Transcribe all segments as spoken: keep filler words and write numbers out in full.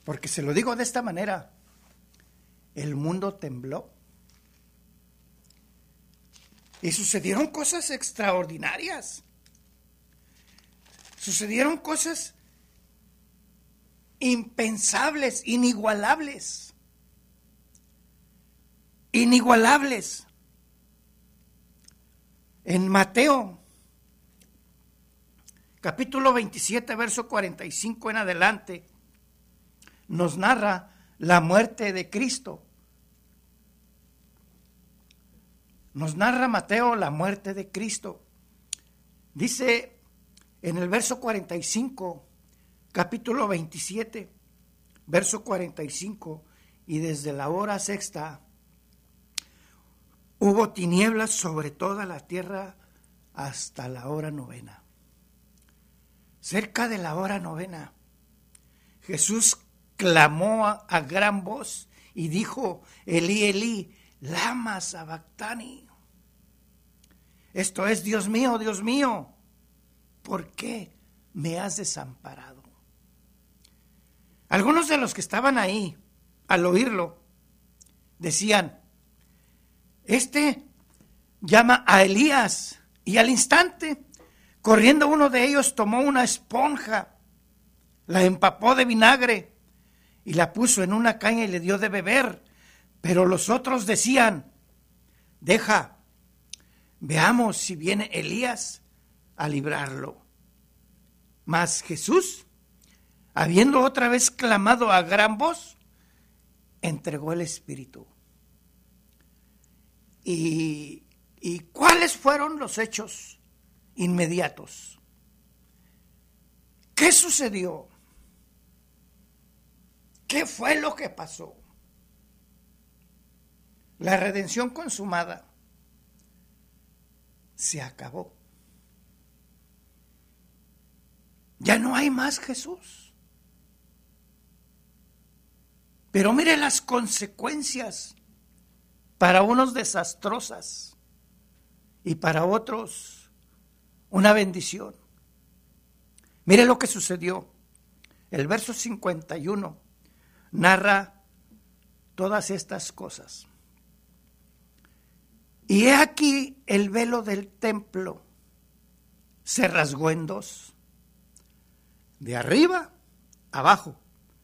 Porque se lo digo de esta manera, el mundo tembló. Y sucedieron cosas extraordinarias. Sucedieron cosas impensables, inigualables. Inigualables. En Mateo, capítulo veintisiete, verso cuarenta y cinco en adelante, nos narra la muerte de Cristo. Nos narra Mateo la muerte de Cristo. Dice en el verso cuarenta y cinco, capítulo veintisiete, verso cuarenta y cinco, y desde la hora sexta hubo tinieblas sobre toda la tierra hasta la hora novena. Cerca de la hora novena, Jesús clamó a, a gran voz y dijo: Elí, Elí, lama sabactani. Esto es: Dios mío, Dios mío, ¿por qué me has desamparado? Algunos de los que estaban ahí, al oírlo, decían: este llama a Elías. Y al instante, corriendo uno de ellos, tomó una esponja, la empapó de vinagre y la puso en una caña y le dio de beber. Pero los otros decían: deja, veamos si viene Elías a librarlo. Mas Jesús, habiendo otra vez clamado a gran voz, entregó el Espíritu. ¿Y, y cuáles fueron los hechos inmediatos? ¿Qué sucedió? ¿Qué fue lo que pasó? La redención consumada se acabó. Ya no hay más Jesús. Pero mire las consecuencias. Para unos desastrosas y para otros una bendición. Mire lo que sucedió. El verso cincuenta y uno narra todas estas cosas. Y he aquí el velo del templo se rasgó en dos, de arriba abajo.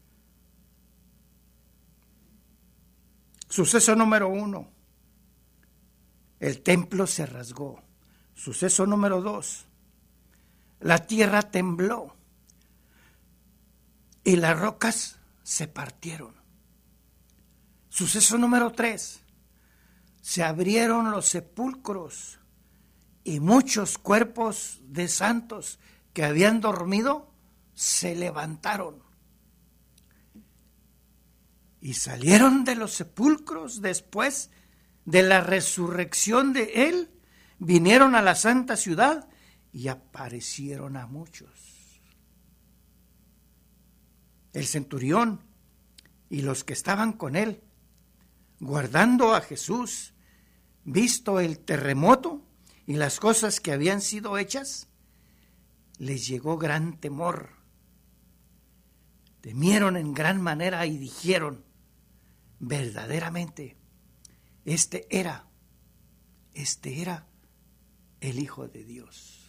Suceso número uno, el templo se rasgó. Suceso número dos, la tierra tembló y las rocas se partieron. Suceso número tres, se abrieron los sepulcros y muchos cuerpos de santos que habían dormido se levantaron. Y salieron de los sepulcros después de la resurrección de él, vinieron a la santa ciudad y aparecieron a muchos. El centurión y los que estaban con él, guardando a Jesús, visto el terremoto y las cosas que habían sido hechas, les llegó gran temor. Temieron en gran manera y dijeron: verdaderamente, este era, este era el Hijo de Dios.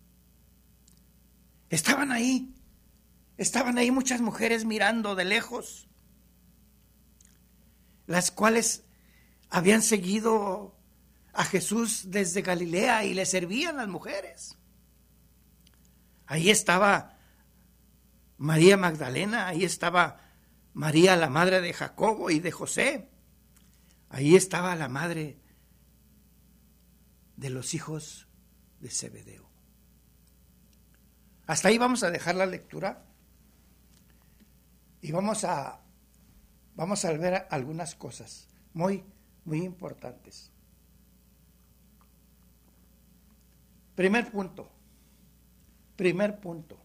Estaban ahí, estaban ahí muchas mujeres mirando de lejos, las cuales habían seguido a Jesús desde Galilea y le servían las mujeres. Ahí estaba María Magdalena, ahí estaba María, la madre de Jacobo y de José. Ahí estaba la madre de los hijos de Zebedeo. Hasta ahí vamos a dejar la lectura y vamos a, vamos a ver algunas cosas muy, muy importantes. Primer punto, primer punto.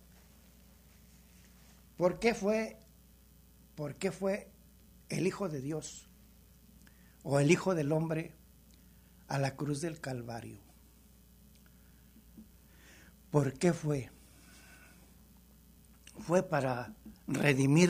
¿Por qué fue ¿Por qué fue el Hijo de Dios o el Hijo del Hombre a la cruz del Calvario? ¿Por qué fue? Fue para redimir